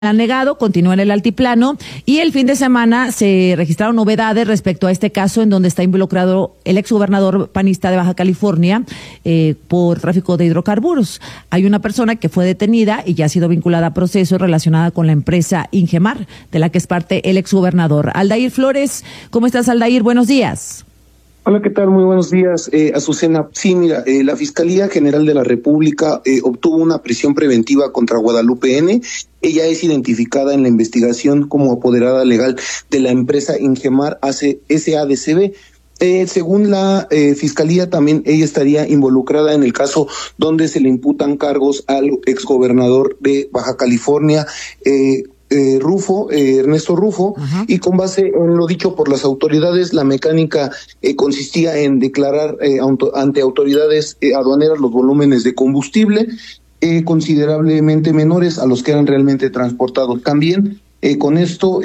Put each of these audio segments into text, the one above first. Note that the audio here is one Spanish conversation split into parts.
han negado, continúa en el altiplano y el fin de semana se registraron novedades respecto a este caso en donde está involucrado el exgobernador panista de Baja California por tráfico de hidrocarburos. Hay una persona que fue detenida y ya ha sido vinculada a procesos relacionada con la empresa Ingemar, de la que es parte el exgobernador. Aldair Flores, ¿cómo estás, Aldair? Buenos días. Hola, ¿qué tal? Muy buenos días, Azucena. Sí, mira, la Fiscalía General de la República obtuvo una prisión preventiva contra Guadalupe N. Ella es identificada en la investigación como apoderada legal de la empresa Ingemar SADCB. Según la Fiscalía, también ella estaría involucrada en el caso donde se le imputan cargos al exgobernador de Baja California, Ernesto Rufo. Ajá. Y con base en lo dicho por las autoridades, la mecánica consistía en declarar ante autoridades aduaneras los volúmenes de combustible considerablemente menores a los que eran realmente transportados. También con esto,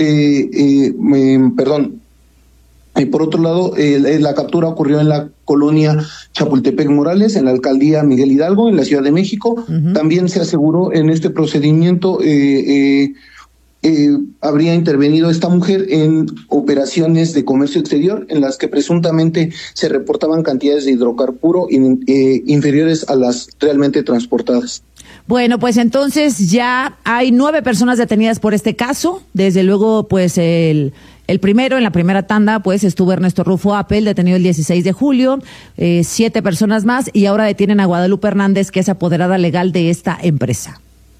por otro lado, la captura ocurrió en la colonia Chapultepec Morales, en la alcaldía Miguel Hidalgo, en la Ciudad de México. Uh-huh. También se aseguró en este procedimiento habría intervenido esta mujer en operaciones de comercio exterior en las que presuntamente se reportaban cantidades de hidrocarburo inferiores a las realmente transportadas. Bueno, pues entonces ya hay 9 personas detenidas por este caso. Desde luego, pues el primero, en la primera tanda, pues estuvo Ernesto Rufo Apel, detenido el 16 de julio, 7 personas más, y ahora detienen a Guadalupe Hernández, que es apoderada legal de esta empresa.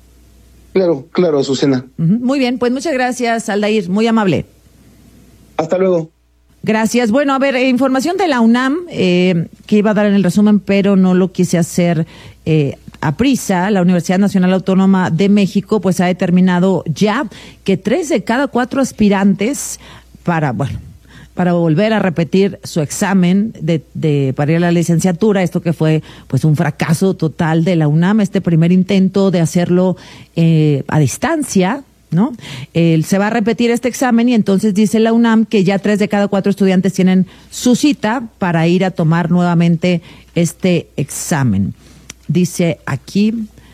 Claro, Azucena. Muy bien, pues muchas gracias, Aldair, muy amable. Hasta luego. Gracias. Bueno, a ver, información de la UNAM, que iba a dar en el resumen, pero no lo quise hacer a prisa. La Universidad Nacional Autónoma de México, pues ha determinado ya que 3 de cada 4 aspirantes para volver a repetir su examen para ir a la licenciatura, esto que fue pues un fracaso total de la UNAM, este primer intento de hacerlo a distancia, ¿no? Se va a repetir este examen y entonces dice la UNAM que ya 3 de cada 4 estudiantes tienen su cita para ir a tomar nuevamente este examen. Dice aquí,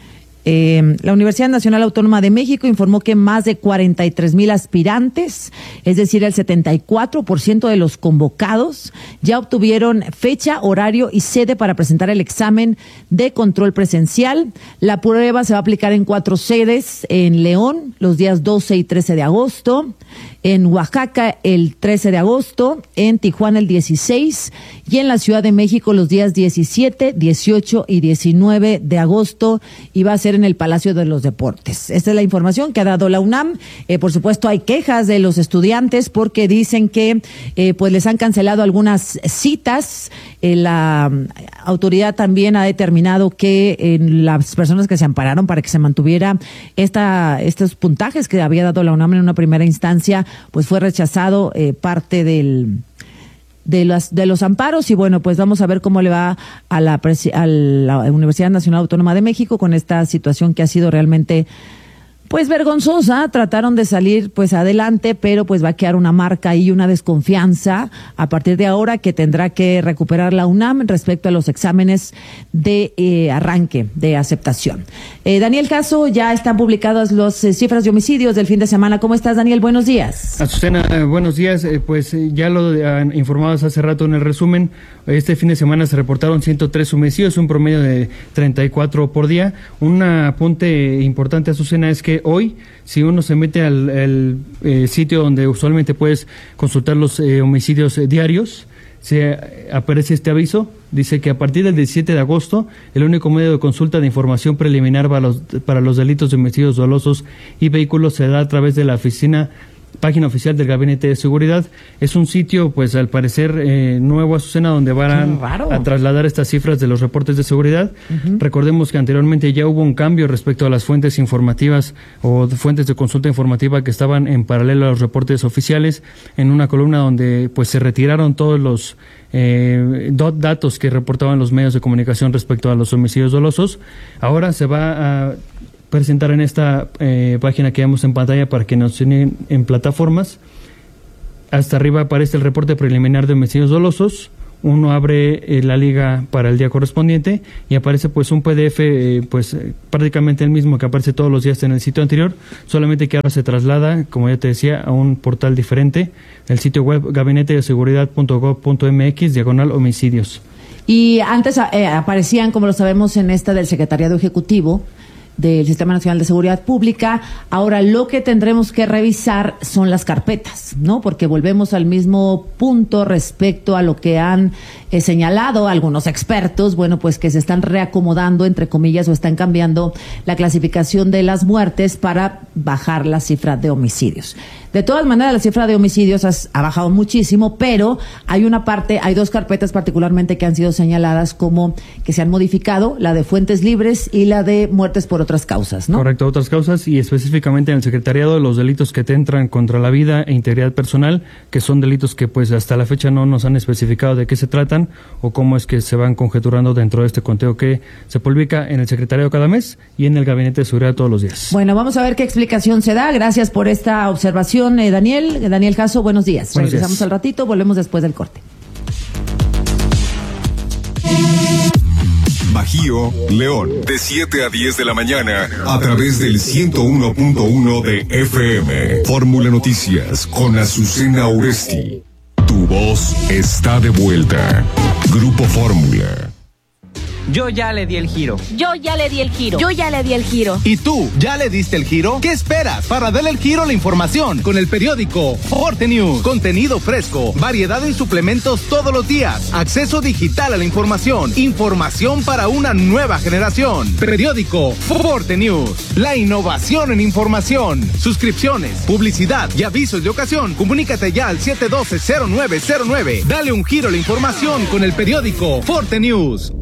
la Universidad Nacional Autónoma de México informó que más de 43,000 aspirantes, es decir, el 74% de los convocados, ya obtuvieron fecha, horario y sede para presentar el examen de control presencial. La prueba se va a aplicar en 4 sedes: en León, los días 12 y 13 de agosto, en Oaxaca el 13 de agosto, en Tijuana el 16 y en la Ciudad de México los días 17, 18 y 19 de agosto, y va a ser en el Palacio de los Deportes. Esta es la información que ha dado la UNAM. Por supuesto, hay quejas de los estudiantes porque dicen que pues les han cancelado algunas citas. La autoridad también ha determinado que las personas que se ampararon para que se mantuviera estos puntajes que había dado la UNAM en una primera instancia, pues fue rechazado parte de los amparos. Y bueno, pues vamos a ver cómo le va a la Universidad Nacional Autónoma de México con esta situación que ha sido realmente pues vergonzosa. Trataron de salir pues adelante, pero pues va a quedar una marca y una desconfianza a partir de ahora que tendrá que recuperar la UNAM respecto a los exámenes de arranque, de aceptación. Daniel Caso, ya están publicadas las cifras de homicidios del fin de semana. ¿Cómo estás, Daniel? Buenos días. Azucena, buenos días. Pues ya lo informados hace rato en el resumen. Este fin de semana se reportaron 103 homicidios, un promedio de 34 por día. Un apunte importante, Azucena, es que hoy, si uno se mete al sitio donde usualmente puedes consultar los homicidios diarios, se aparece este aviso. Dice que a partir del 17 de agosto, el único medio de consulta de información preliminar para los delitos de homicidios dolosos y vehículos se da a través de la página oficial del Gabinete de Seguridad. Es un sitio, pues al parecer nuevo, Azucena, donde van a trasladar estas cifras de los reportes de seguridad. Uh-huh. Recordemos que anteriormente ya hubo un cambio respecto a las fuentes informativas o fuentes de consulta informativa que estaban en paralelo a los reportes oficiales, en una columna donde pues se retiraron todos los datos que reportaban los medios de comunicación respecto a los homicidios dolosos. Ahora se va a presentar en esta página que vemos en pantalla para que nos tienen en plataformas. Hasta arriba aparece el reporte preliminar de homicidios dolosos, uno abre la liga para el día correspondiente y aparece pues un PDF prácticamente el mismo que aparece todos los días en el sitio anterior, solamente que ahora se traslada, como ya te decía, a un portal diferente, el sitio web gabinetedeseguridad.gov.mx/homicidios. Y antes aparecían, como lo sabemos, en esta del Secretariado Ejecutivo del Sistema Nacional de Seguridad Pública. Ahora lo que tendremos que revisar son las carpetas, ¿no? Porque volvemos al mismo punto respecto a lo que han señalado algunos expertos, bueno, pues que se están reacomodando, entre comillas, o están cambiando la clasificación de las muertes para bajar la cifra de homicidios. De todas maneras, la cifra de homicidios ha bajado muchísimo, pero hay dos carpetas particularmente que han sido señaladas como que se han modificado, la de fuentes libres y la de muertes por otras causas, ¿no? Correcto, otras causas, y específicamente en el secretariado los delitos que atentan contra la vida e integridad personal, que son delitos que pues hasta la fecha no nos han especificado de qué se tratan o cómo es que se van conjeturando dentro de este conteo que se publica en el secretariado cada mes y en el Gabinete de Seguridad todos los días. Bueno, vamos a ver qué explicación se da. Gracias por esta observación, Daniel Jasso, buenos días. Regresamos al ratito, volvemos después del corte. Bajío, León, de 7 a 10 de la mañana, a través del 101.1 de FM. Fórmula Noticias, con Azucena Oresti. Tu voz está de vuelta. Grupo Fórmula. Yo ya le di el giro. Yo ya le di el giro. Yo ya le di el giro. ¿Y tú, ya le diste el giro? ¿Qué esperas para darle el giro a la información? Con el periódico Forte News. Contenido fresco, variedad en suplementos todos los días, acceso digital a la información, información para una nueva generación. Periódico Forte News. La innovación en información. Suscripciones, publicidad y avisos de ocasión. Comunícate ya al 712-0909. Dale un giro a la información con el periódico Forte News.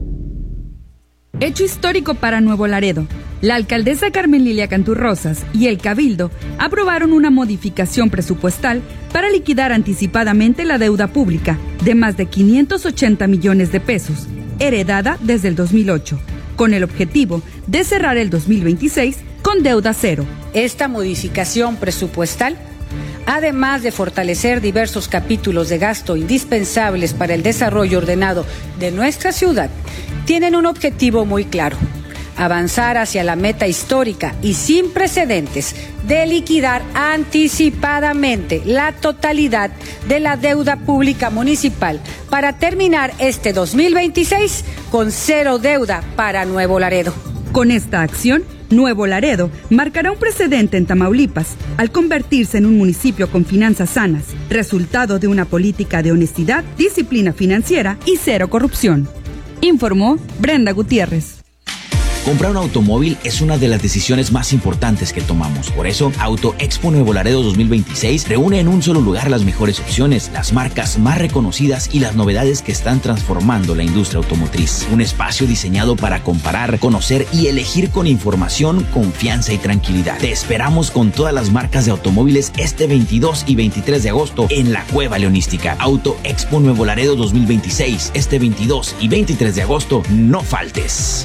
Hecho histórico para Nuevo Laredo. La alcaldesa Carmen Lilia Canturrosas y el Cabildo aprobaron una modificación presupuestal para liquidar anticipadamente la deuda pública de más de 580 millones de pesos, heredada desde el 2008, con el objetivo de cerrar el 2026 con deuda cero. Esta modificación presupuestal, además de fortalecer diversos capítulos de gasto indispensables para el desarrollo ordenado de nuestra ciudad, tienen un objetivo muy claro: avanzar hacia la meta histórica y sin precedentes de liquidar anticipadamente la totalidad de la deuda pública municipal para terminar este 2026 con cero deuda para Nuevo Laredo. Con esta acción, Nuevo Laredo marcará un precedente en Tamaulipas al convertirse en un municipio con finanzas sanas, resultado de una política de honestidad, disciplina financiera y cero corrupción. Informó Brenda Gutiérrez. Comprar un automóvil es una de las decisiones más importantes que tomamos. Por eso, Auto Expo Nuevo Laredo 2026 reúne en un solo lugar las mejores opciones, las marcas más reconocidas y las novedades que están transformando la industria automotriz. Un espacio diseñado para comparar, conocer y elegir con información, confianza y tranquilidad. Te esperamos con todas las marcas de automóviles este 22 y 23 de agosto en la Cueva Leonística. Auto Expo Nuevo Laredo 2026, este 22 y 23 de agosto, no faltes.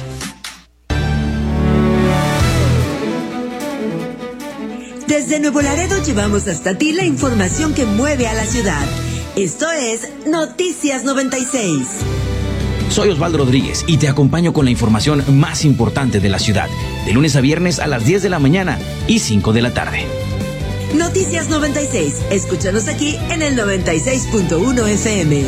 Desde Nuevo Laredo llevamos hasta ti la información que mueve a la ciudad. Esto es Noticias 96. Soy Osvaldo Rodríguez y te acompaño con la información más importante de la ciudad, de lunes a viernes a las 10 de la mañana y 5 de la tarde. Noticias 96. Escúchanos aquí en el 96.1 FM.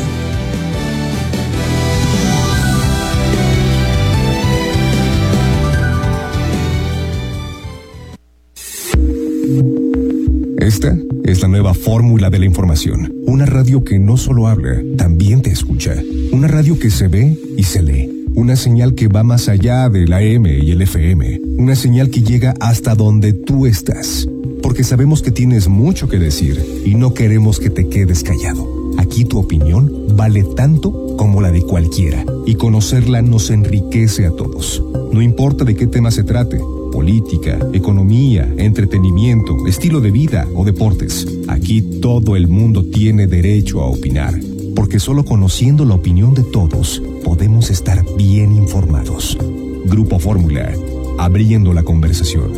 Esta es la nueva fórmula de la información. Una radio que no solo habla, también te escucha. Una radio que se ve y se lee. Una señal que va más allá del AM y el FM. Una señal que llega hasta donde tú estás. Porque sabemos que tienes mucho que decir y no queremos que te quedes callado. Aquí tu opinión vale tanto como la de cualquiera. Y conocerla nos enriquece a todos. No importa de qué tema se trate. Política, economía, entretenimiento, estilo de vida o deportes. Aquí todo el mundo tiene derecho a opinar, porque solo conociendo la opinión de todos podemos estar bien informados. Grupo Fórmula, abriendo la conversación.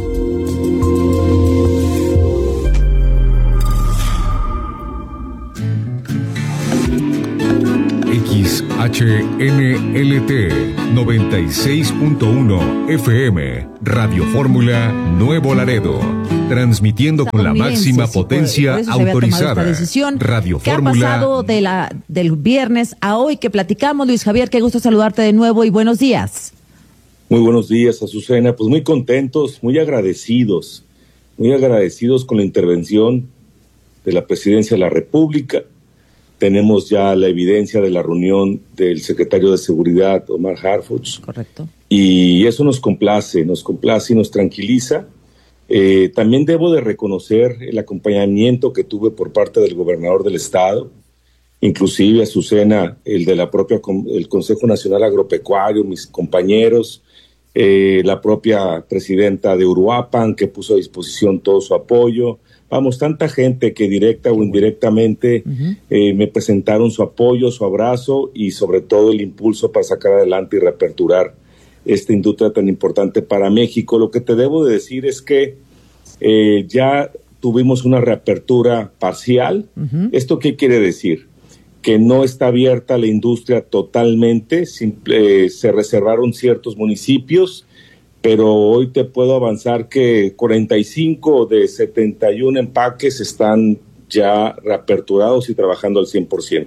HNLT 96.1 FM, Radio Fórmula Nuevo Laredo, transmitiendo con la máxima potencia autorizada. Radio Fórmula. ¿Qué ha pasado del viernes a hoy que platicamos? Luis Javier, qué gusto saludarte de nuevo y buenos días. Muy buenos días, Azucena. Pues muy contentos, muy agradecidos con la intervención de la Presidencia de la República. Tenemos ya la evidencia de la reunión del secretario de Seguridad, Omar Harfuch. Correcto. Y eso nos complace y nos tranquiliza. También debo de reconocer el acompañamiento que tuve por parte del gobernador del estado, inclusive Azucena, el Consejo Nacional Agropecuario, mis compañeros, la propia presidenta de Uruapan, que puso a disposición todo su apoyo. Vamos, tanta gente que directa o indirectamente me presentaron su apoyo, su abrazo y sobre todo el impulso para sacar adelante y reaperturar esta industria tan importante para México. Lo que te debo de decir es que ya tuvimos una reapertura parcial. ¿Esto qué quiere decir? Que no está abierta la industria totalmente, se reservaron ciertos municipios, pero hoy te puedo avanzar que 45 de 71 empaques están ya reaperturados y trabajando al 100%.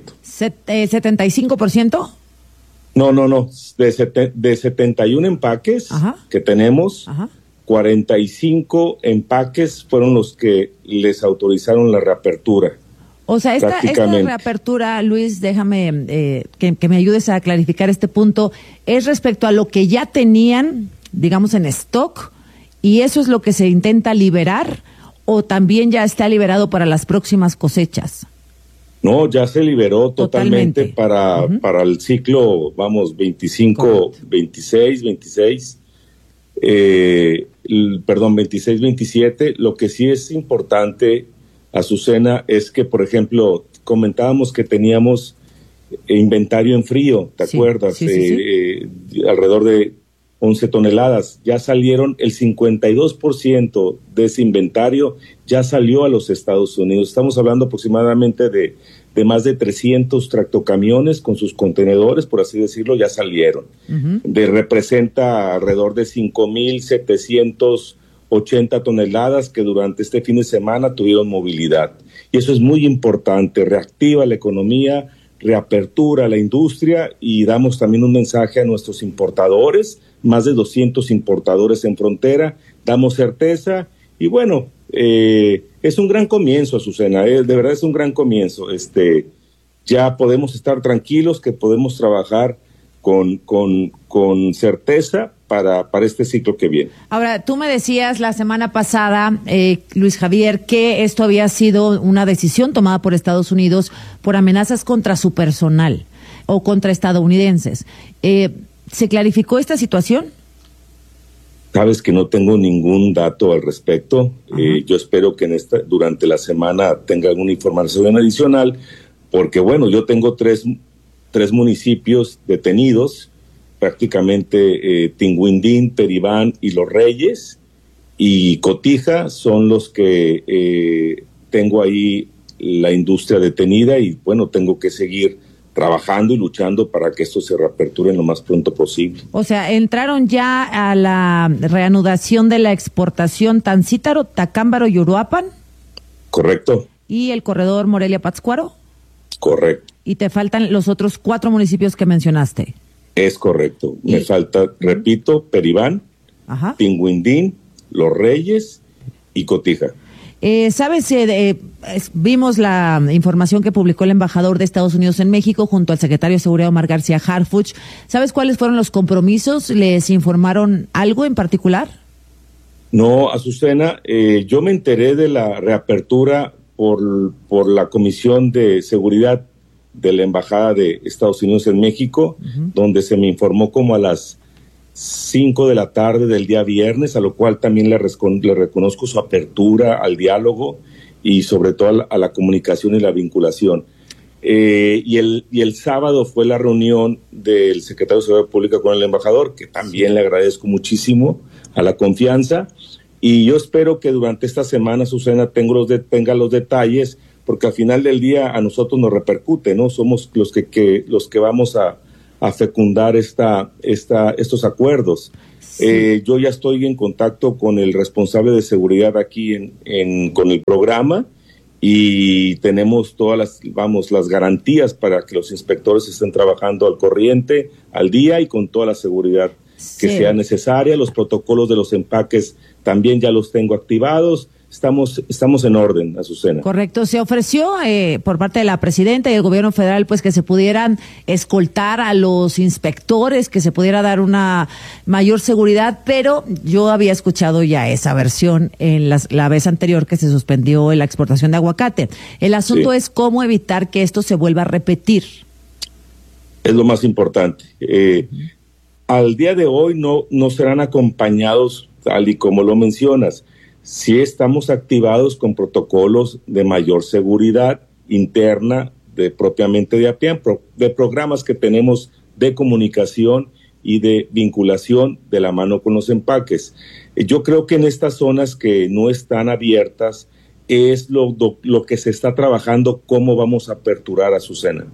¿75%? No. De 71 empaques que tenemos, 45 empaques fueron los que les autorizaron la reapertura. O sea, esta reapertura, Luis, déjame que me ayudes a clarificar este punto, es respecto a lo que ya tenían, digamos, en stock, y eso es lo que se intenta liberar, o también ya está liberado para las próximas cosechas. No, ya se liberó totalmente para el ciclo, 26-27. Lo que sí es importante, Azucena, es que, por ejemplo, comentábamos que teníamos inventario en frío, ¿te acuerdas? Alrededor de 11 toneladas. Ya salieron, el 52% de ese inventario ya salió a los Estados Unidos. Estamos hablando aproximadamente de más de 300 tractocamiones con sus contenedores, por así decirlo, ya salieron. Representa alrededor de 5,780 toneladas que durante este fin de semana tuvieron movilidad. Y eso es muy importante, reactiva la economía, reapertura la industria y damos también un mensaje a nuestros importadores, más de 200 importadores en frontera, damos certeza y bueno, es un gran comienzo, Azucena, de verdad es un gran comienzo. Ya podemos estar tranquilos que podemos trabajar con certeza para este ciclo que viene. Ahora, tú me decías la semana pasada, Luis Javier, que esto había sido una decisión tomada por Estados Unidos por amenazas contra su personal o contra estadounidenses. ¿Se clarificó esta situación? Sabes que no tengo ningún dato al respecto. Yo espero que durante la semana tenga alguna información adicional, porque bueno, yo tengo tres municipios detenidos, prácticamente Tinguindín, Peribán y Los Reyes, y Cotija son los que tengo ahí la industria detenida y bueno, tengo que seguir trabajando y luchando para que esto se reaperture lo más pronto posible. O sea, ¿entraron ya a la reanudación de la exportación Tancítaro, Tacámbaro y Uruapan? Correcto. ¿Y el corredor Morelia-Pátzcuaro? Correcto. ¿Y te faltan los otros 4 municipios que mencionaste? Es correcto. Me falta, repito, Peribán, Tinguindín, Los Reyes y Cotija. ¿Sabes? Vimos la información que publicó el embajador de Estados Unidos en México junto al secretario de Seguridad Omar García Harfuch. ¿Sabes cuáles fueron los compromisos? ¿Les informaron algo en particular? No, Azucena, yo me enteré de la reapertura por la Comisión de Seguridad de la Embajada de Estados Unidos en México, donde se me informó como a las 5 de la tarde del día viernes, a lo cual también le reconozco su apertura al diálogo y sobre todo a la comunicación y la vinculación. Y el sábado fue la reunión del secretario de Seguridad Pública con el embajador, que también le agradezco muchísimo a la confianza, y yo espero que durante esta semana, Susana, tenga los detalles, porque al final del día a nosotros nos repercute, ¿no? Somos los que vamos a a fecundar estos acuerdos. Sí. Yo ya estoy en contacto con el responsable de seguridad aquí con el programa, y tenemos todas las garantías para que los inspectores estén trabajando al corriente, al día y con toda la seguridad que sea necesaria. Los protocolos de los empaques también ya los tengo activados. Estamos en orden, Azucena. Correcto. Se ofreció por parte de la presidenta y el gobierno federal, pues, que se pudieran escoltar a los inspectores, que se pudiera dar una mayor seguridad, pero yo había escuchado ya esa versión en la vez anterior que se suspendió la exportación de aguacate. El asunto es cómo evitar que esto se vuelva a repetir. Es lo más importante. Al día de hoy no serán acompañados, tal y como lo mencionas. Sí estamos activados con protocolos de mayor seguridad interna, propiamente de APIAN, de programas que tenemos de comunicación y de vinculación de la mano con los empaques. Yo creo que en estas zonas que no están abiertas es lo que se está trabajando, cómo vamos a aperturar, Azucena.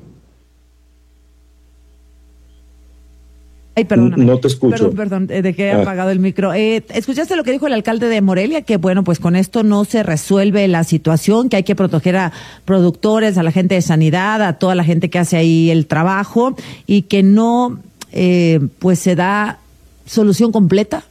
Ay, perdóname. No te escucho. Perdón, dejé apagado el micro. ¿Escuchaste lo que dijo el alcalde de Morelia? Que bueno, pues con esto no se resuelve la situación, que hay que proteger a productores, a la gente de sanidad, a toda la gente que hace ahí el trabajo, y que no, pues se da solución completa.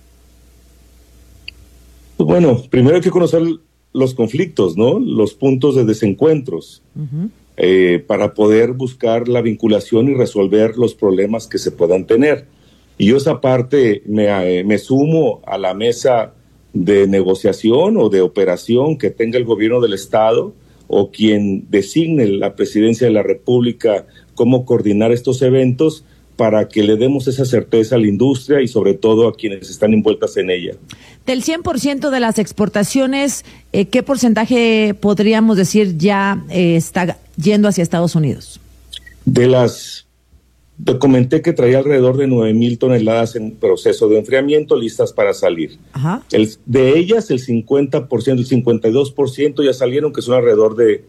Pues bueno, primero hay que conocer los conflictos, ¿no? Los puntos de desencuentros. Uh-huh. Para poder buscar la vinculación y resolver los problemas que se puedan tener. Y yo esa parte me sumo a la mesa de negociación o de operación que tenga el gobierno del Estado o quien designe la presidencia de la República, cómo coordinar estos eventos para que le demos esa certeza a la industria y sobre todo a quienes están envueltas en ella. Del 100% de las exportaciones, ¿qué porcentaje podríamos decir ya está yendo hacia Estados Unidos? Te comenté que traía alrededor de 9,000 toneladas en proceso de enfriamiento listas para salir. Ajá. De ellas, el 50%, el 52% ya salieron, que son alrededor de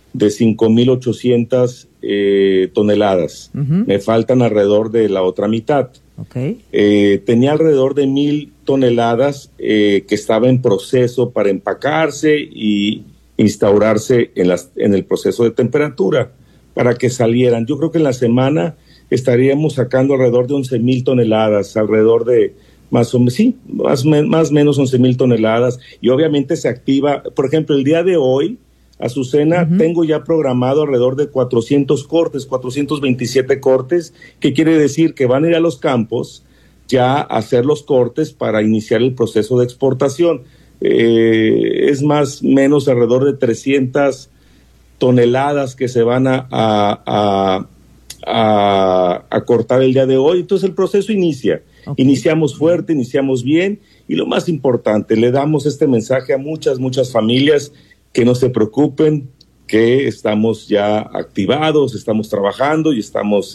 5,800 toneladas. Uh-huh. Me faltan alrededor de la otra mitad. Okay. Tenía alrededor de 1,000 toneladas que estaba en proceso para empacarse y instaurarse en el proceso de temperatura para que salieran. Yo creo que en la semana estaríamos sacando alrededor de 11,000 toneladas, alrededor de más o menos 11,000 toneladas, y obviamente se activa. Por ejemplo, el día de hoy, Azucena, uh-huh, tengo ya programado alrededor de 400 cortes, 427 cortes, que quiere decir que van a ir a los campos ya a hacer los cortes para iniciar el proceso de exportación. Es más o menos alrededor de 300 toneladas que se van a cortar el día de hoy. Entonces el proceso inicia. Okay. Iniciamos fuerte, iniciamos bien, y lo más importante, le damos este mensaje a muchas familias que no se preocupen, que estamos ya activados, estamos trabajando y estamos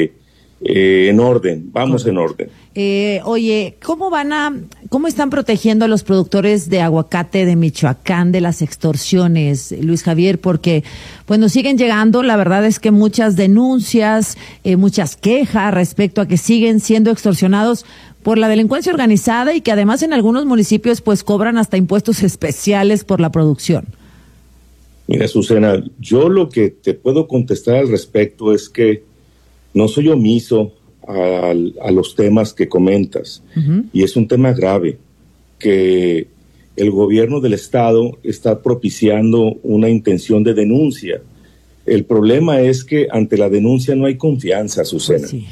en orden, vamos. Correcto. En orden. Oye, ¿cómo están protegiendo a los productores de aguacate de Michoacán de las extorsiones, Luis Javier? Porque pues nos siguen llegando, la verdad es que muchas denuncias, muchas quejas respecto a que siguen siendo extorsionados por la delincuencia organizada, y que además en algunos municipios pues cobran hasta impuestos especiales por la producción. Mira, Azucena, yo lo que te puedo contestar al respecto es que no soy omiso a los temas que comentas. Uh-huh. Y es un tema grave, que el gobierno del Estado está propiciando una intención de denuncia. El problema es que ante la denuncia no hay confianza, Azucena. Sí,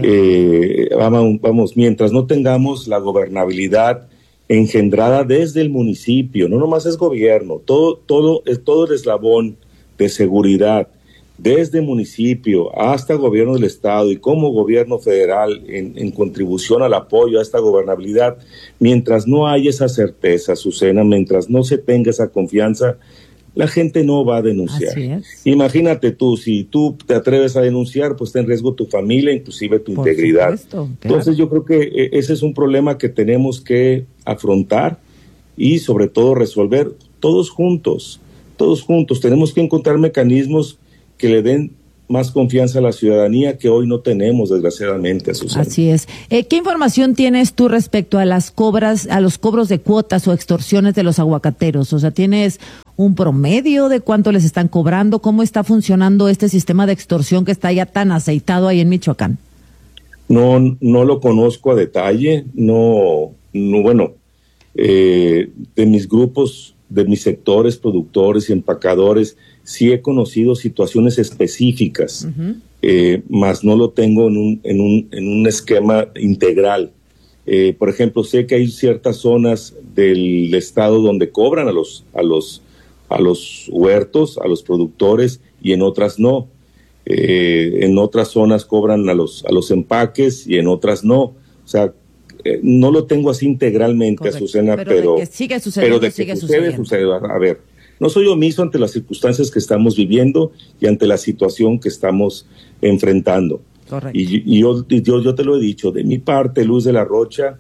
claro. Vamos, mientras no tengamos la gobernabilidad engendrada desde el municipio, no nomás es gobierno, todo el eslabón de seguridad, desde municipio hasta gobierno del Estado y como gobierno federal en contribución al apoyo a esta gobernabilidad, mientras no haya esa certeza, Azucena, mientras no se tenga esa confianza, la gente no va a denunciar. Así es. Imagínate tú, si tú te atreves a denunciar, pues está en riesgo tu familia, inclusive tu integridad. Supuesto, claro. Entonces yo creo que ese es un problema que tenemos que afrontar y sobre todo resolver todos juntos. Tenemos que encontrar mecanismos que le den más confianza a la ciudadanía que hoy no tenemos, desgraciadamente, Azucena. Así es. ¿Qué información tienes tú respecto a los cobros de cuotas o extorsiones de los aguacateros? O sea, ¿tienes un promedio de cuánto les están cobrando? ¿Cómo está funcionando este sistema de extorsión que está ya tan aceitado ahí en Michoacán? No lo conozco a detalle, bueno, de mis grupos, de mis sectores productores y empacadores, sí he conocido situaciones específicas, mas no lo tengo en un esquema integral. Por ejemplo, sé que hay ciertas zonas del estado donde cobran a los huertos, a los productores, y en otras no. En otras zonas cobran a los empaques y en otras no. O sea, no lo tengo así integralmente, Azucena, pero de que sigue sucediendo, sucede. A ver, no soy omiso ante las circunstancias que estamos viviendo y ante la situación que estamos enfrentando. Correcto. Y yo te lo he dicho, de mi parte, Luz de la Rocha,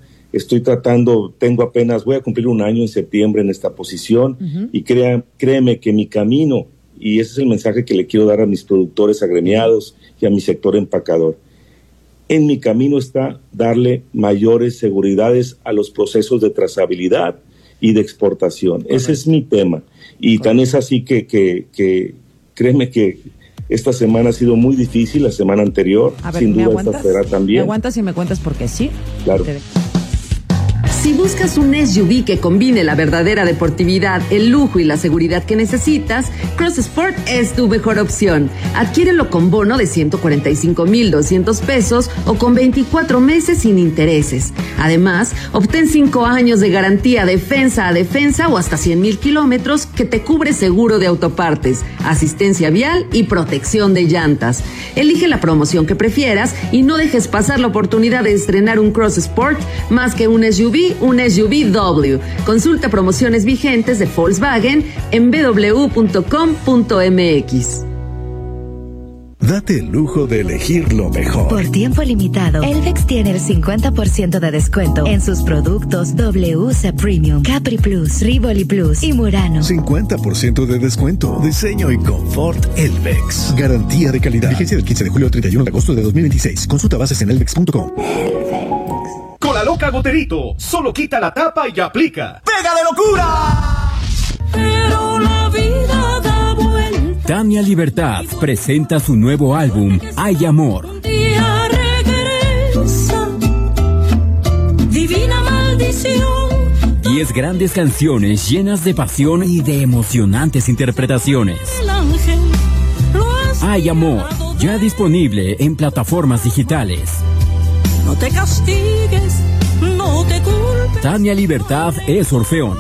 voy a cumplir un año en septiembre en esta posición, y créeme que mi camino, y ese es el mensaje que le quiero dar a mis productores agremiados y a mi sector empacador, en mi camino está darle mayores seguridades a los procesos de trazabilidad y de exportación. Correcto. Ese es mi tema. Y tan es así que créeme que esta semana ha sido muy difícil, la semana anterior. A ver, sin duda esta será también. ¿Me aguantas y me cuentas por qué sí? Claro. Si buscas un SUV que combine la verdadera deportividad, el lujo y la seguridad que necesitas, Cross Sport es tu mejor opción. Adquiérelo con bono de 145,200 pesos o con 24 meses sin intereses. Además, obtén 5 años de garantía defensa a defensa o hasta 100,000 kilómetros que te cubre seguro de autopartes, asistencia vial y protección de llantas. Elige la promoción que prefieras y no dejes pasar la oportunidad de estrenar un Cross Sport más que un SUV, un SUV W. Consulta promociones vigentes de Volkswagen en www.com.mx. Date el lujo de elegir lo mejor. Por tiempo limitado, Elvex tiene el 50% de descuento en sus productos WC Premium, Capri Plus, Rivoli Plus y Murano. 50% de descuento. Diseño y confort Elvex. Garantía de calidad. Vigencia del 15 de julio al 31 de agosto de 2026. Consulta bases en elvex.com. Cola Loca Goterito. Solo quita la tapa y aplica. ¡Pega de locura! Pero la vida da vuelta. Tania Libertad presenta su nuevo álbum, Hay Amor. Un día regresa, divina maldición. 10 grandes canciones llenas de pasión y de emocionantes interpretaciones. El ángel Hay Amor, ya disponible en plataformas digitales. No te castigues, no te culpes. Tania Libertad es Orfeón.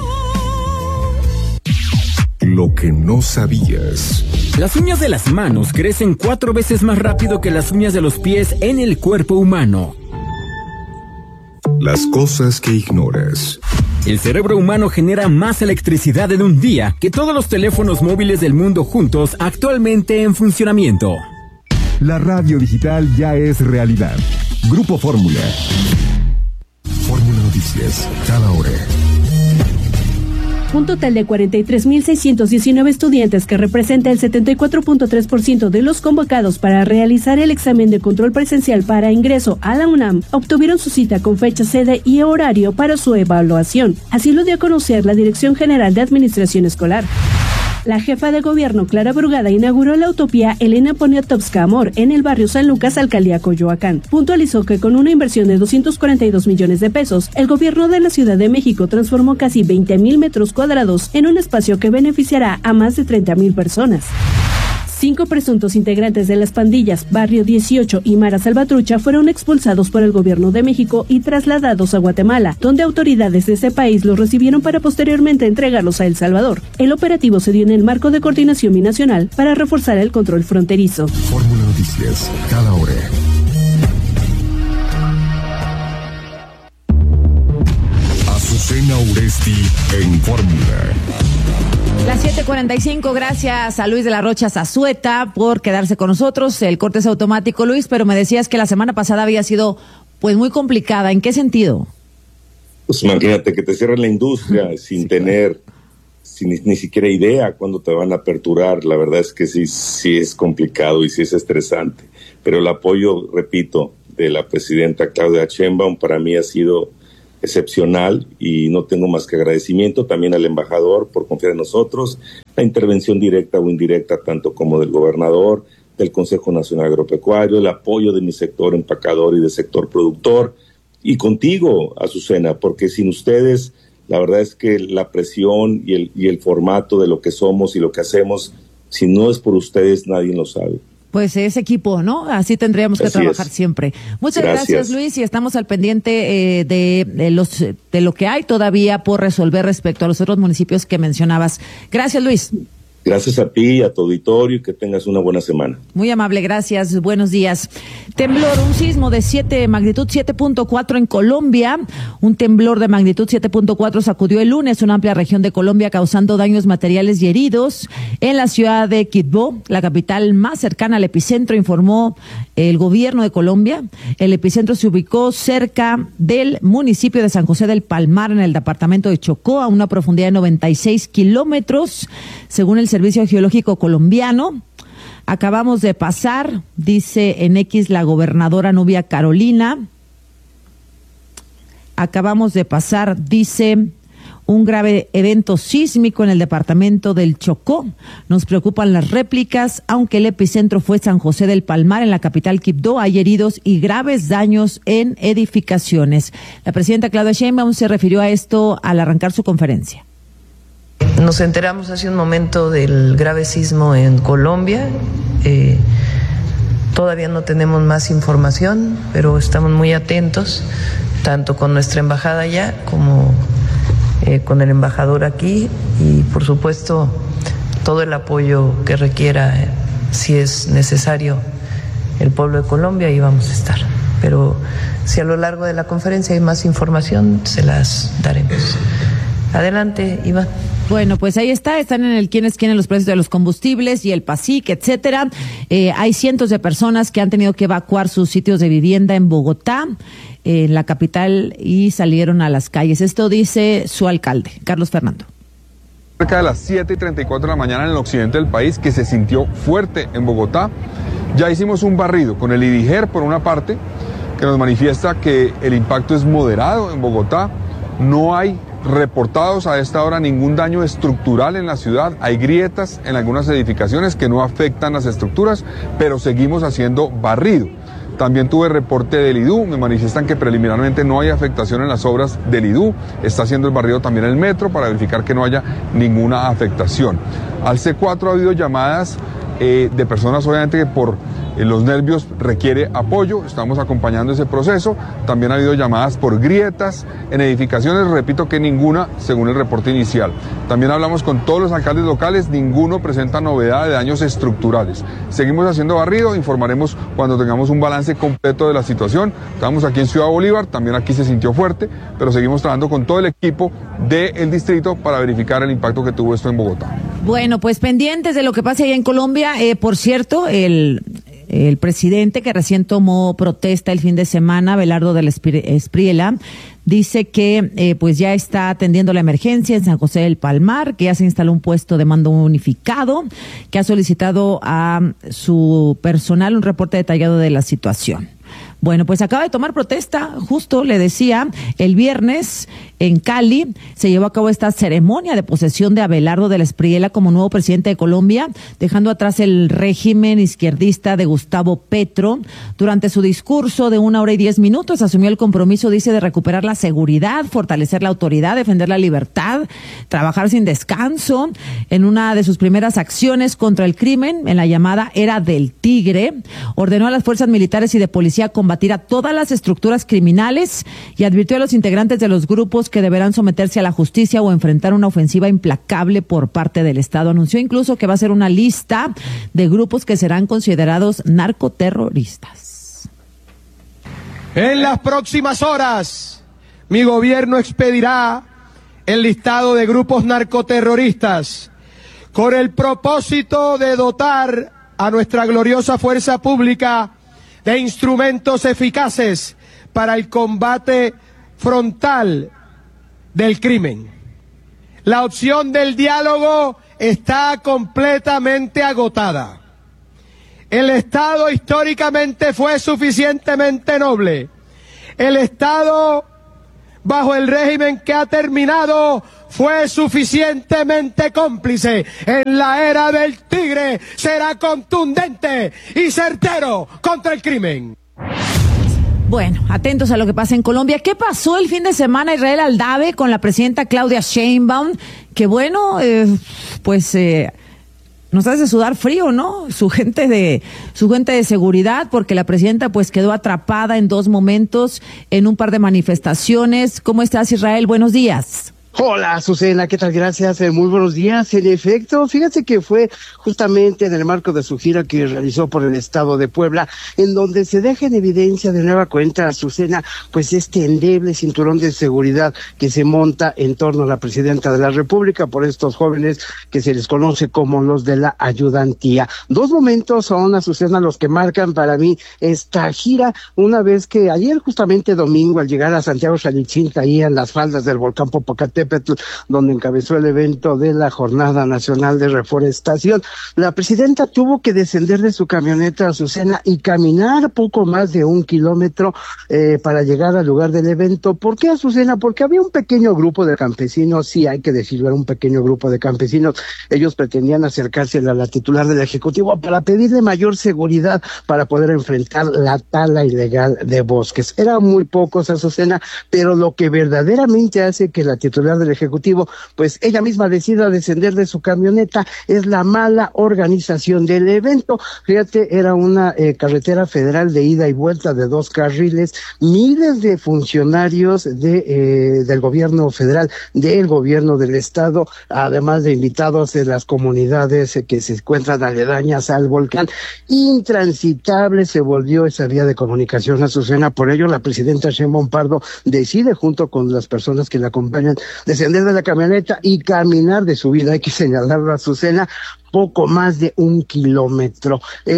Lo que no sabías. Las uñas de las manos crecen 4 veces más rápido que las uñas de los pies en el cuerpo humano. Las cosas que ignoras. El cerebro humano genera más electricidad en un día que todos los teléfonos móviles del mundo juntos actualmente en funcionamiento. La radio digital ya es realidad. Grupo Fórmula. Fórmula Noticias, cada hora. Un total de 43,619 estudiantes, que representa el 74.3% de los convocados para realizar el examen de control presencial para ingreso a la UNAM, obtuvieron su cita con fecha, sede y horario para su evaluación. Así lo dio a conocer la Dirección General de Administración Escolar. La jefa de gobierno, Clara Brugada, inauguró la utopía Elena Poniatowska Amor en el barrio San Lucas, alcaldía Coyoacán. Puntualizó que con una inversión de 242 millones de pesos, el gobierno de la Ciudad de México transformó casi 20,000 metros cuadrados en un espacio que beneficiará a más de 30,000 personas. 5 presuntos integrantes de las pandillas Barrio 18 y Mara Salvatrucha fueron expulsados por el gobierno de México y trasladados a Guatemala, donde autoridades de ese país los recibieron para posteriormente entregarlos a El Salvador. El operativo se dio en el marco de coordinación binacional para reforzar el control fronterizo. Fórmula Noticias, cada hora. Azucena Uresti en Fórmula. Las 7:45, gracias a Luis de la Rocha Zazueta por quedarse con nosotros. El corte es automático, Luis, pero me decías que la semana pasada había sido pues muy complicada. ¿En qué sentido? Pues imagínate que te cierren la industria sin tener ni siquiera idea cuándo te van a aperturar. La verdad es que sí es complicado y sí es estresante. Pero el apoyo, repito, de la presidenta Claudia Sheinbaum para mí ha sido excepcional y no tengo más que agradecimiento también al embajador por confiar en nosotros, la intervención directa o indirecta tanto como del gobernador, del Consejo Nacional Agropecuario, el apoyo de mi sector empacador y del sector productor, y contigo, Azucena, porque sin ustedes, la verdad es que la presión y el formato de lo que somos y lo que hacemos, si no es por ustedes, nadie lo sabe. Pues es equipo, ¿no? Así tendríamos que trabajar siempre. Muchas gracias, Luis, y estamos al pendiente de lo que hay todavía por resolver respecto a los otros municipios que mencionabas. Gracias, Luis. Gracias a ti, a tu auditorio, y que tengas una buena semana. Muy amable, gracias. Buenos días. Temblor, un sismo de magnitud 7.4 en Colombia. Un temblor de magnitud 7.4 sacudió el lunes una amplia región de Colombia, causando daños materiales y heridos en la ciudad de Quibdó, la capital más cercana al epicentro, informó el gobierno de Colombia. El epicentro se ubicó cerca del municipio de San José del Palmar, en el departamento de Chocó, a una profundidad de 96 kilómetros, según el Servicio Geológico Colombiano. Acabamos de pasar, dice en X la gobernadora Nubia Carolina, dice, un grave evento sísmico en el departamento del Chocó. Nos preocupan las réplicas, aunque el epicentro fue San José del Palmar, en la capital Quibdó. Hay heridos y graves daños en edificaciones. La presidenta Claudia Sheinbaum se refirió a esto al arrancar su conferencia. Nos enteramos hace un momento del grave sismo en Colombia. Todavía no tenemos más información, pero estamos muy atentos, tanto con nuestra embajada allá como con el embajador aquí, y por supuesto todo el apoyo que requiera, si es necesario, el pueblo de Colombia, ahí vamos a estar. Pero si a lo largo de la conferencia hay más información, se las daremos. Adelante, Iván. Bueno, pues ahí están en el quién es quién en los precios de los combustibles y el PASIC, etcétera. Hay cientos de personas que han tenido que evacuar sus sitios de vivienda en Bogotá, en la capital, y salieron a las calles. Esto dice su alcalde, Carlos Fernando. Cerca de las 7:34 de la mañana en el occidente del país, que se sintió fuerte en Bogotá. Ya hicimos un barrido con el IDIGER por una parte, que nos manifiesta que el impacto es moderado en Bogotá. No hay reportados a esta hora ningún daño estructural en la ciudad. Hay grietas en algunas edificaciones que no afectan las estructuras, pero seguimos haciendo barrido. También tuve reporte del IDU, me manifiestan que preliminarmente no hay afectación en las obras del IDU. Está haciendo el barrido también el metro para verificar que no haya ninguna afectación. Al C4 ha habido llamadas de personas, obviamente, que por los nervios requiere apoyo. Estamos acompañando ese proceso. También ha habido llamadas por grietas en edificaciones, repito que ninguna según el reporte inicial. También hablamos con todos los alcaldes locales, ninguno presenta novedad de daños estructurales. Seguimos haciendo barrido, informaremos cuando tengamos un balance completo de la situación. Estamos aquí en Ciudad Bolívar, también aquí se sintió fuerte, pero seguimos trabajando con todo el equipo del distrito para verificar el impacto que tuvo esto en Bogotá. Bueno, pues pendientes de lo que pase allá en Colombia. Por cierto, el presidente, que recién tomó protesta el fin de semana, Abelardo del Espriella, dice que pues ya está atendiendo la emergencia en San José del Palmar, que ya se instaló un puesto de mando unificado, que ha solicitado a su personal un reporte detallado de la situación. Bueno, pues acaba de tomar protesta, justo le decía, el viernes en Cali se llevó a cabo esta ceremonia de posesión de Abelardo del Espriella como nuevo presidente de Colombia, dejando atrás el régimen izquierdista de Gustavo Petro. Durante su discurso de 1 hora y 10 minutos asumió el compromiso, dice, de recuperar la seguridad, fortalecer la autoridad, defender la libertad, trabajar sin descanso. En una de sus primeras acciones contra el crimen, en la llamada Era del Tigre, ordenó a las fuerzas militares y de policía combatir a todas las estructuras criminales y advirtió a los integrantes de los grupos que deberán someterse a la justicia o enfrentar una ofensiva implacable por parte del Estado. Anunció incluso que va a ser una lista de grupos que serán considerados narcoterroristas. En las próximas horas, mi gobierno expedirá el listado de grupos narcoterroristas con el propósito de dotar a nuestra gloriosa fuerza pública de instrumentos eficaces para el combate frontal del crimen. La opción del diálogo está completamente agotada. El Estado históricamente fue suficientemente noble. El Estado, bajo el régimen que ha terminado, fue suficientemente cómplice. En la era del tigre será contundente y certero contra el crimen. Bueno, atentos a lo que pasa en Colombia. ¿Qué pasó el fin de semana, Israel Aldave, con la presidenta Claudia Sheinbaum? Que bueno, nos hace sudar frío, ¿no? Su gente de seguridad, porque la presidenta pues quedó atrapada en 2 momentos en un par de manifestaciones. ¿Cómo estás, Israel? Buenos días. Hola, Azucena, ¿qué tal? Gracias, muy buenos días. En efecto, fíjate que fue justamente en el marco de su gira que realizó por el estado de Puebla, en donde se deja en evidencia de nueva cuenta, Azucena, pues este endeble cinturón de seguridad que se monta en torno a la presidenta de la República por estos jóvenes que se les conoce como los de la ayudantía. 2 momentos son, Azucena, los que marcan para mí esta gira, una vez que ayer, justamente domingo, al llegar a Santiago Xalichín, ahí en las faldas del volcán Popocatépetl, donde encabezó el evento de la Jornada Nacional de Reforestación, la presidenta tuvo que descender de su camioneta, Azucena, y caminar poco más de 1 kilómetro para llegar al lugar del evento. ¿Por qué, Azucena? Porque había un pequeño grupo de campesinos, sí hay que decirlo, era un pequeño grupo de campesinos. Ellos pretendían acercarse a la titular del Ejecutivo para pedirle mayor seguridad para poder enfrentar la tala ilegal de bosques. Eran muy pocos, Azucena, pero lo que verdaderamente hace que la titular del Ejecutivo, pues ella misma decida descender de su camioneta, es la mala organización del evento. Fíjate, era una carretera federal de ida y vuelta de 2 carriles, miles de funcionarios del gobierno federal, del gobierno del estado, además de invitados de las comunidades que se encuentran aledañas al volcán. Intransitable se volvió esa vía de comunicación, Azucena. Por ello, la presidenta Sheinbaum Pardo decide, junto con las personas que la acompañan, descender de la camioneta y caminar de su vida. Hay que señalarlo, Azucena, poco más de 1 kilómetro.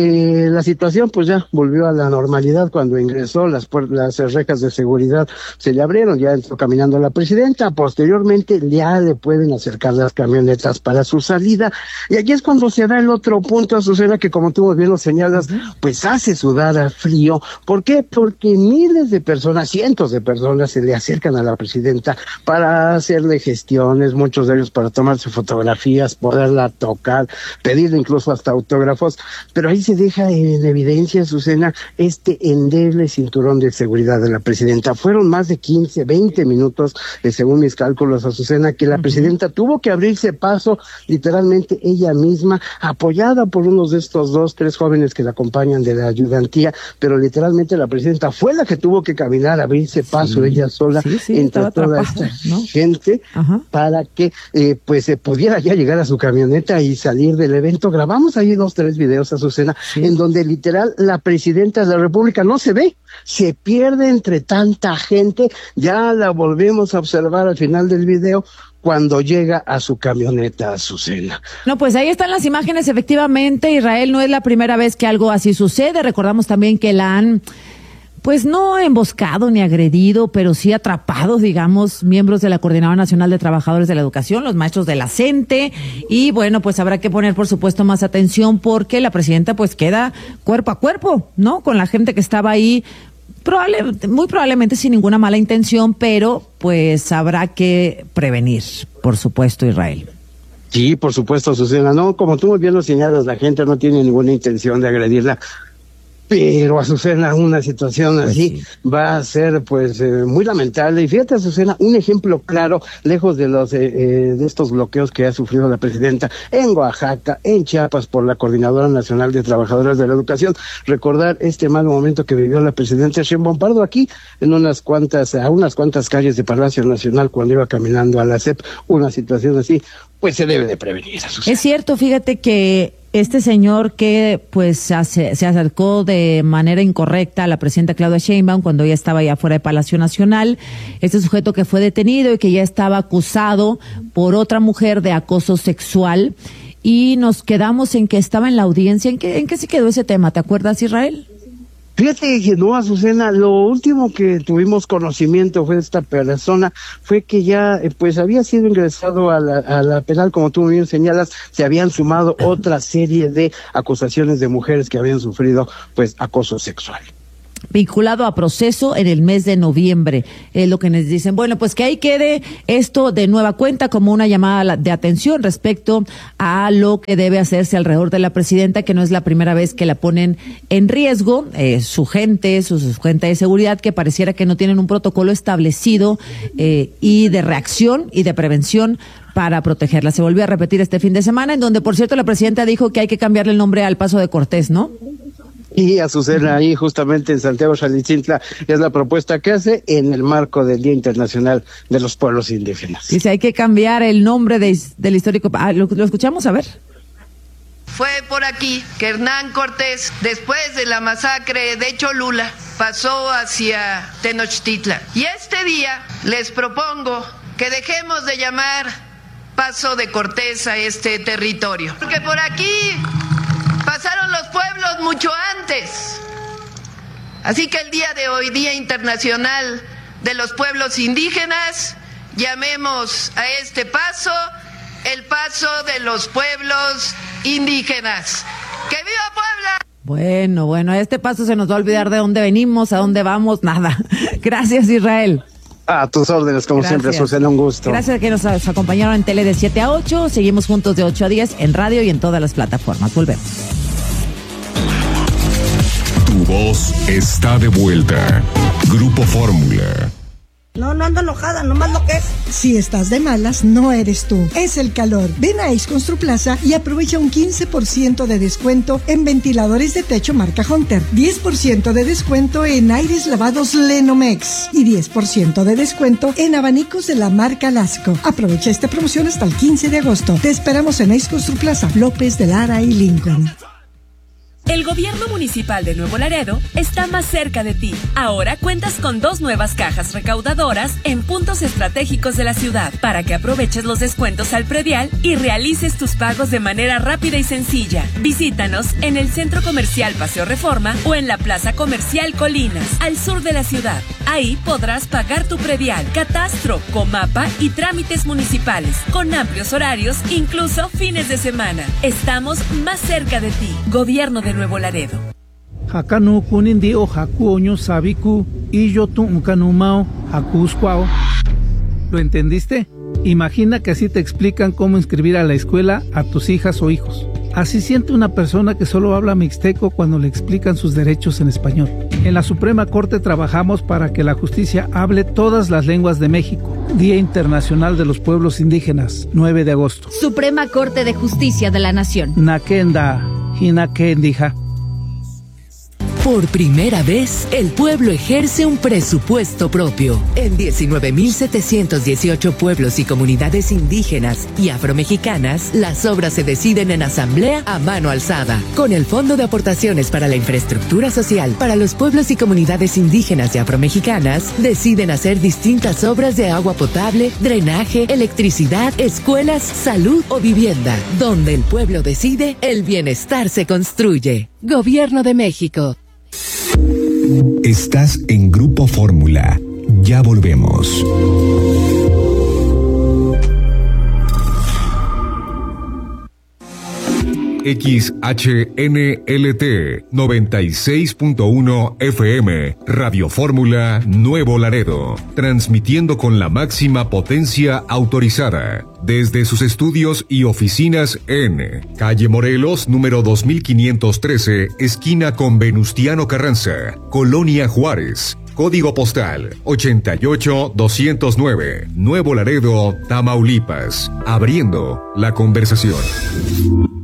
La situación pues ya volvió a la normalidad cuando ingresó, las rejas de seguridad se le abrieron, ya entró caminando la presidenta. Posteriormente ya le pueden acercar las camionetas para su salida, y aquí es cuando se da el otro punto, Azucena, que como tú bien lo señalas, pues hace sudar a frío. ¿Por qué? Porque miles de personas, cientos de personas se le acercan a la presidenta para hacerle gestiones, muchos de ellos para tomarse fotografías, poderla tocar, pedirle incluso hasta autógrafos, pero ahí se deja en evidencia, Azucena, este endeble cinturón de seguridad de la presidenta. Fueron más de 15, 20 minutos, según mis cálculos, Azucena, que la presidenta tuvo que abrirse paso, literalmente ella misma, apoyada por unos de estos 2, 3 jóvenes que la acompañan de la ayudantía, pero literalmente la presidenta fue la que tuvo que caminar, abrirse paso ella sola entre toda esta gente, para que pues se pudiera ya llegar a su camioneta y salir del evento. Grabamos ahí 2, 3 videos, Azucena, en donde literal la presidenta de la República no se ve, se pierde entre tanta gente. Ya la volvemos a observar al final del video cuando llega a su camioneta, Azucena. No, pues ahí están las imágenes, efectivamente. Israel, no es la primera vez que algo así sucede. Recordamos también que la han pues no emboscado ni agredido, pero sí atrapados, digamos, miembros de la Coordinadora Nacional de Trabajadores de la Educación, los maestros de la CENTE, y bueno, pues habrá que poner, por supuesto, más atención, porque la presidenta pues queda cuerpo a cuerpo, ¿no? Con la gente que estaba ahí, muy probablemente sin ninguna mala intención, pero pues habrá que prevenir, por supuesto, Israel. Sí, por supuesto, Azucena, no, como tú muy bien lo señalas, la gente no tiene ninguna intención de agredirla. Pero, Azucena, una situación así va a ser pues muy lamentable. Y fíjate, Azucena, un ejemplo claro, lejos de los de estos bloqueos que ha sufrido la presidenta en Oaxaca, en Chiapas, por la Coordinadora Nacional de Trabajadores de la Educación. Recordar este mal momento que vivió la presidenta Sheinbaum Pardo aquí en a unas cuantas calles de Palacio Nacional cuando iba caminando a la SEP. Una situación así, pues se debe de prevenir, Azucena. Es cierto, fíjate que este señor que pues se acercó de manera incorrecta a la presidenta Claudia Sheinbaum cuando ella estaba allá fuera de Palacio Nacional, este sujeto que fue detenido y que ya estaba acusado por otra mujer de acoso sexual, y nos quedamos en que estaba en la audiencia. ¿En qué se quedó ese tema? ¿Te acuerdas, Israel? Fíjate que no, Azucena, lo último que tuvimos conocimiento fue de esta persona, fue que ya pues había sido ingresado a la penal, como tú bien señalas, se habían sumado otra serie de acusaciones de mujeres que habían sufrido pues acoso sexual. Vinculado a proceso en el mes de noviembre, es lo que nos dicen. Bueno, pues que ahí quede esto de nueva cuenta como una llamada de atención respecto a lo que debe hacerse alrededor de la presidenta, que no es la primera vez que la ponen en riesgo, su gente de seguridad, que pareciera que no tienen un protocolo establecido y de reacción y de prevención para protegerla. Se volvió a repetir este fin de semana, en donde, por cierto, la presidenta dijo que hay que cambiarle el nombre al Paso de Cortés, ¿no? Y Azucena, ahí justamente en Santiago Xalitzintla es la propuesta que hace en el marco del Día Internacional de los Pueblos Indígenas. Dice, hay que cambiar el nombre del histórico. ¿Lo escuchamos? A ver. Fue por aquí que Hernán Cortés, después de la masacre de Cholula, pasó hacia Tenochtitlan. Y este día les propongo que dejemos de llamar Paso de Cortés a este territorio, porque por aquí pasaron los pueblos mucho antes. Así que el día de hoy, Día Internacional de los Pueblos Indígenas, llamemos a este paso el Paso de los Pueblos Indígenas. ¡Que viva Puebla! Bueno, a este paso se nos va a olvidar de dónde venimos, a dónde vamos, nada. Gracias, Israel. A tus órdenes, como siempre, Susana, un gusto. Gracias a que nos acompañaron en tele de 7 a 8. Seguimos juntos de 8 a 10 en radio y en todas las plataformas. Volvemos. Tu voz está de vuelta. Grupo Fórmula. No ando enojada, nomás lo que es. Si estás de malas, no eres tú. Es el calor. Ven a Ace Construplaza y aprovecha un 15% de descuento en ventiladores de techo marca Hunter, 10% de descuento en aires lavados Lenomex y 10% de descuento en abanicos de la marca Lasco. Aprovecha esta promoción hasta el 15 de agosto. Te esperamos en Ace Construplaza, López de Lara y Lincoln. El gobierno municipal de Nuevo Laredo está más cerca de ti. Ahora cuentas con 2 nuevas cajas recaudadoras en puntos estratégicos de la ciudad para que aproveches los descuentos al predial y realices tus pagos de manera rápida y sencilla. Visítanos en el Centro Comercial Paseo Reforma o en la Plaza Comercial Colinas, al sur de la ciudad. Ahí podrás pagar tu predial, catastro, comapa y trámites municipales, con amplios horarios, incluso fines de semana. Estamos más cerca de ti. Gobierno de Nuevo Laredo. Hakanu kunindi o hakuoño sabiku y yo tu unkanumao hakusquao. ¿Lo entendiste? Imagina que así te explican cómo inscribir a la escuela a tus hijas o hijos. Así siente una persona que solo habla mixteco cuando le explican sus derechos en español. En la Suprema Corte trabajamos para que la justicia hable todas las lenguas de México. Día Internacional de los Pueblos Indígenas, 9 de agosto. Suprema Corte de Justicia de la Nación. Nakenda, hinakendija. Por primera vez, el pueblo ejerce un presupuesto propio. En 19.718 pueblos y comunidades indígenas y afromexicanas, las obras se deciden en asamblea a mano alzada. Con el Fondo de Aportaciones para la Infraestructura Social para los pueblos y comunidades indígenas y afromexicanas, deciden hacer distintas obras de agua potable, drenaje, electricidad, escuelas, salud o vivienda. Donde el pueblo decide, el bienestar se construye. Gobierno de México. Estás en Grupo Fórmula. Ya volvemos. XHNLT 96.1 FM, Radio Fórmula Nuevo Laredo, transmitiendo con la máxima potencia autorizada desde sus estudios y oficinas en Calle Morelos, número 2513, esquina con Venustiano Carranza, Colonia Juárez. Código postal 88209, Nuevo Laredo, Tamaulipas. Abriendo la conversación.